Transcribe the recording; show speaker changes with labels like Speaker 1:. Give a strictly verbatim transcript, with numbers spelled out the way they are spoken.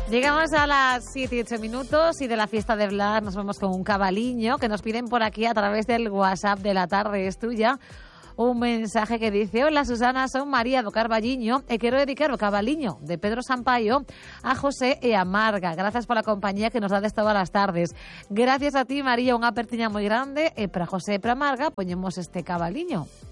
Speaker 1: Llegamos a las siete y ocho minutos y de la fiesta de Blas nos vamos con un cabaliño que nos piden por aquí a través del WhatsApp de La Tarde es Tuya. Un mensaje que dice: hola Susana, son María do Carballiño e quero dedicar o cabaliño de Pedro Sampaio a José e a Marga. Gracias por la compañía que nos dades todas las tardes. Gracias a ti, María, unha apertiña moi grande e para José e para Marga poñemos este cabaliño.